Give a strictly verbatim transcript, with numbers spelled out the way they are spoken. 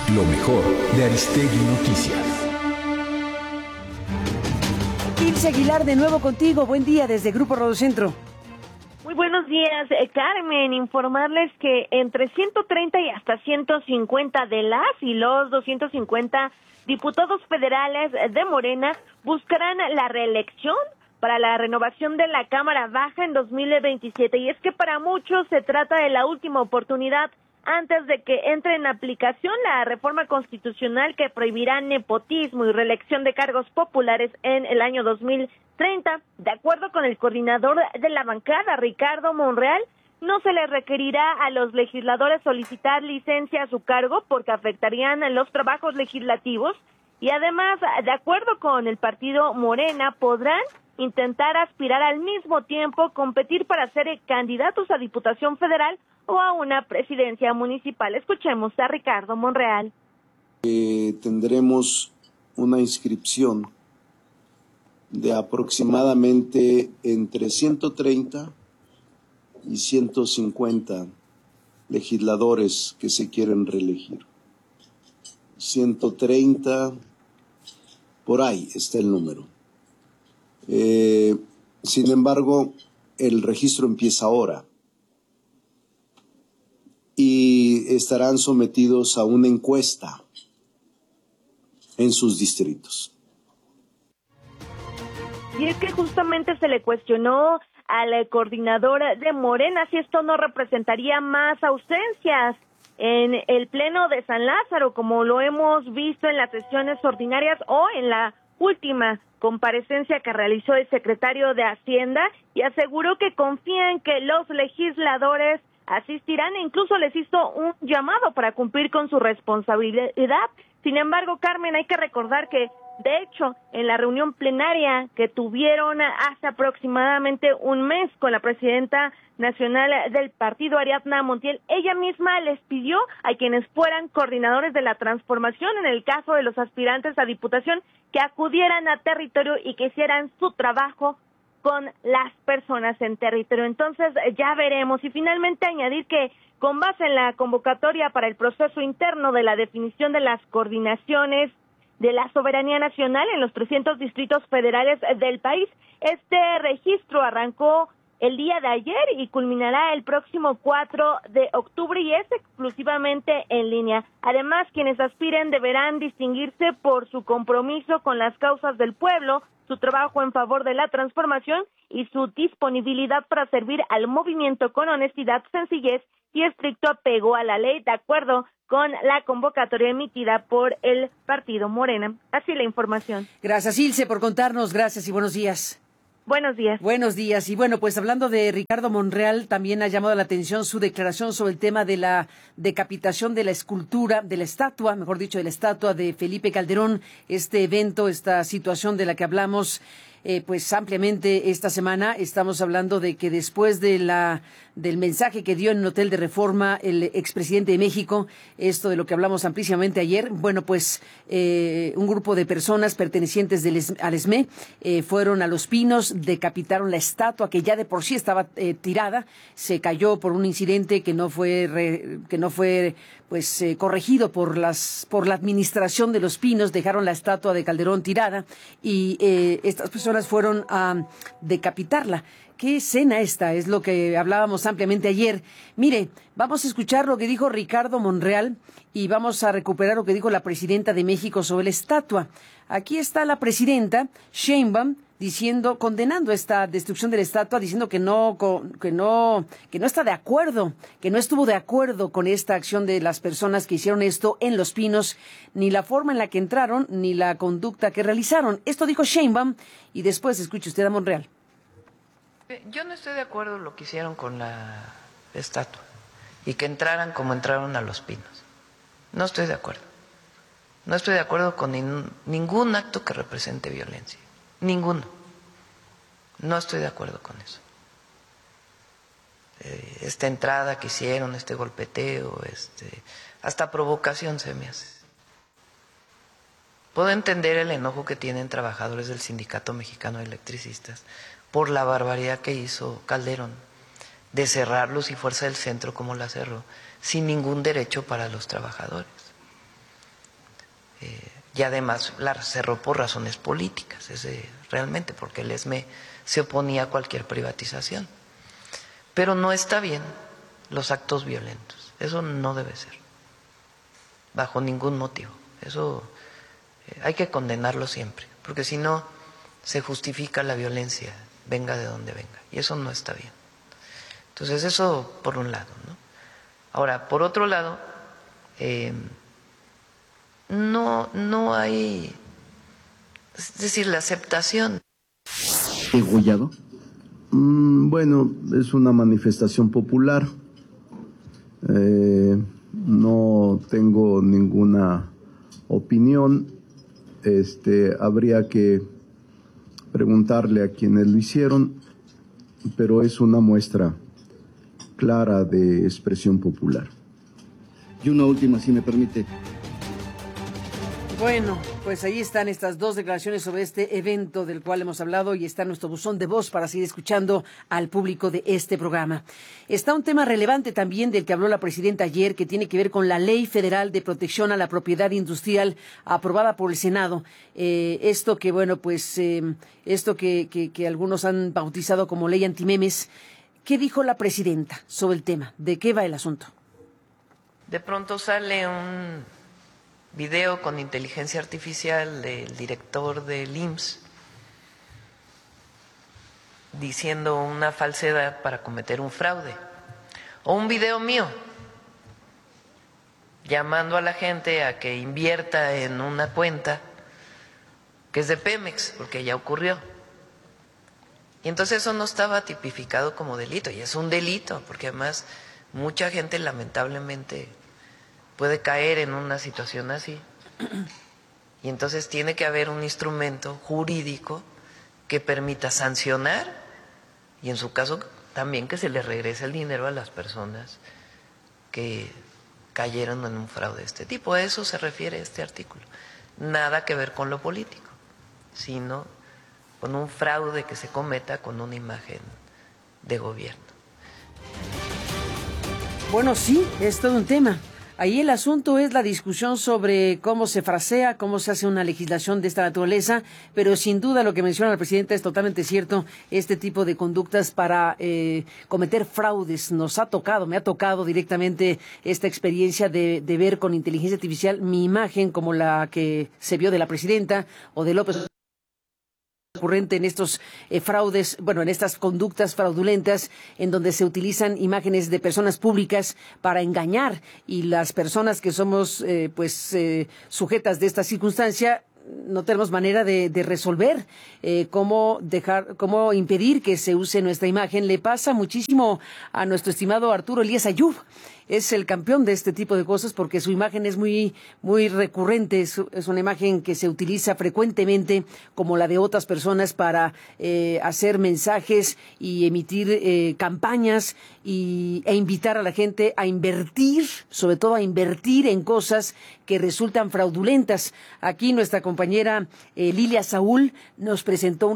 Lo mejor de Aristegui Noticias. Ilse Aguilar, de nuevo contigo. Buen día desde Grupo Radiocentro. Muy buenos días, eh, Carmen. Informarles que entre ciento treinta y hasta ciento cincuenta de las y los doscientos cincuenta diputados federales de Morena buscarán la reelección para la renovación de la Cámara Baja en dos mil veintisiete. Y es que para muchos se trata de la última oportunidad antes de que entre en aplicación la reforma constitucional que prohibirá nepotismo y reelección de cargos populares en el año dos mil treinta. De acuerdo con el coordinador de la bancada, Ricardo Monreal, no se les requerirá a los legisladores solicitar licencia a su cargo porque afectarían los trabajos legislativos y además, de acuerdo con el partido Morena, podrán intentar aspirar al mismo tiempo, competir para ser candidatos a Diputación Federal o a una presidencia municipal. Escuchemos a Ricardo Monreal. Eh, tendremos una inscripción de aproximadamente entre ciento treinta y ciento cincuenta legisladores que se quieren reelegir. ciento treinta, por ahí está el número. Eh, sin embargo, el registro empieza ahora y estarán sometidos a una encuesta en sus distritos. Y es que justamente se le cuestionó al coordinador de Morena si esto no representaría más ausencias en el Pleno de San Lázaro, como lo hemos visto en las sesiones ordinarias o en la última comparecencia que realizó el secretario de Hacienda, y aseguró que confía en que los legisladores asistirán e incluso les hizo un llamado para cumplir con su responsabilidad. Sin embargo, Carmen, hay que recordar que, de hecho, en la reunión plenaria que tuvieron hace aproximadamente un mes con la presidenta nacional del partido, Ariadna Montiel, ella misma les pidió a quienes fueran coordinadores de la transformación, en el caso de los aspirantes a diputación, que acudieran a territorio y que hicieran su trabajo con las personas en territorio. Entonces, ya veremos. Y finalmente añadir que con base en la convocatoria para el proceso interno de la definición de las coordinaciones de la soberanía nacional en los trescientos distritos federales del país, este registro arrancó el día de ayer y culminará el próximo cuatro de octubre y es exclusivamente en línea. Además, quienes aspiren deberán distinguirse por su compromiso con las causas del pueblo, su trabajo en favor de la transformación y su disponibilidad para servir al movimiento con honestidad, sencillez y estricto apego a la ley, de acuerdo con la convocatoria emitida por el partido Morena. Así la información. Gracias, Ilse, por contarnos. Gracias y buenos días. Buenos días. Buenos días. Y bueno, pues hablando de Ricardo Monreal, también ha llamado la atención su declaración sobre el tema de la decapitación de la escultura, de la estatua, mejor dicho, de la estatua de Felipe Calderón. Este evento, esta situación de la que hablamos eh, pues ampliamente esta semana. Estamos hablando de que después de la del mensaje que dio en un hotel de Reforma el expresidente de México, esto de lo que hablamos amplísimamente ayer, bueno, pues eh, un grupo de personas pertenecientes del, al ESME eh, fueron a Los Pinos, decapitaron la estatua que ya de por sí estaba eh, tirada, se cayó por un incidente que no fue re, que no fue pues eh, corregido por las por la administración de Los Pinos, dejaron la estatua de Calderón tirada y eh, estas personas fueron a decapitarla. ¿Qué escena esta? Es lo que hablábamos ampliamente ayer. Mire, vamos a escuchar lo que dijo Ricardo Monreal y vamos a recuperar lo que dijo la presidenta de México sobre la estatua. Aquí está la presidenta Sheinbaum diciendo, condenando esta destrucción de la estatua, diciendo que no, que no, que no está de acuerdo, que no estuvo de acuerdo con esta acción de las personas que hicieron esto en Los Pinos, ni la forma en la que entraron, ni la conducta que realizaron. Esto dijo Sheinbaum y después escuche usted a Monreal. Yo no estoy de acuerdo en lo que hicieron con la estatua y que entraran como entraron a Los Pinos. No estoy de acuerdo. No estoy de acuerdo con nin, ningún acto que represente violencia. Ninguno. No estoy de acuerdo con eso. Eh, esta entrada que hicieron, este golpeteo, este, hasta provocación se me hace. Puedo entender el enojo que tienen trabajadores del Sindicato Mexicano de Electricistas por la barbaridad que hizo Calderón de cerrar Luz y Fuerza del Centro como la cerró, sin ningún derecho para los trabajadores. Y además la cerró por razones políticas, ese, realmente, porque el ESME se oponía a cualquier privatización. Pero no está bien los actos violentos, eso no debe ser, bajo ningún motivo. Eso eh, hay que condenarlo siempre, porque si no se justifica la violencia, venga de donde venga, y eso no está bien. Entonces eso por un lado, ¿no? Ahora, por otro lado, eh, no, no hay, es decir, la aceptación. ¿Degollado? Mm, bueno, es una manifestación popular. Eh, no tengo ninguna opinión. Este, habría que preguntarle a quienes lo hicieron, pero es una muestra clara de expresión popular. Y una última, si me permite. Bueno, pues ahí están estas dos declaraciones sobre este evento del cual hemos hablado y está nuestro buzón de voz para seguir escuchando al público de este programa. Está un tema relevante también del que habló la presidenta ayer, que tiene que ver con la Ley Federal de Protección a la Propiedad Industrial aprobada por el Senado. Eh, esto que, bueno, pues eh, esto que, que, que algunos han bautizado como ley antimemes. ¿Qué dijo la presidenta sobre el tema? ¿De qué va el asunto? De pronto sale un video con inteligencia artificial del director del I M S S diciendo una falsedad para cometer un fraude, o un video mío llamando a la gente a que invierta en una cuenta que es de Pemex, porque ya ocurrió. Y entonces eso no estaba tipificado como delito, y es un delito, porque además mucha gente lamentablemente puede caer en una situación así. Y entonces tiene que haber un instrumento jurídico que permita sancionar y en su caso también que se le regrese el dinero a las personas que cayeron en un fraude de este tipo. A eso se refiere este artículo. Nada que ver con lo político, sino con un fraude que se cometa con una imagen de gobierno. Bueno, sí, es todo un tema. Ahí el asunto es la discusión sobre cómo se frasea, cómo se hace una legislación de esta naturaleza, pero sin duda lo que menciona la presidenta es totalmente cierto. Este tipo de conductas para eh, cometer fraudes nos ha tocado, me ha tocado directamente esta experiencia de, de ver con inteligencia artificial mi imagen como la que se vio de la presidenta o de López ocurrente en estos eh, fraudes, bueno, en estas conductas fraudulentas en donde se utilizan imágenes de personas públicas para engañar, y las personas que somos eh, pues eh, sujetas de esta circunstancia no tenemos manera de, de resolver eh, cómo dejar, cómo impedir que se use nuestra imagen. Le pasa muchísimo a nuestro estimado Arturo Elías Ayub. Es el campeón de este tipo de cosas porque su imagen es muy, muy recurrente, es, es una imagen que se utiliza frecuentemente como la de otras personas para eh, hacer mensajes y emitir eh, campañas y, e invitar a la gente a invertir, sobre todo a invertir en cosas que resultan fraudulentas. Aquí nuestra compañera eh, Lilia Saúl nos presentó un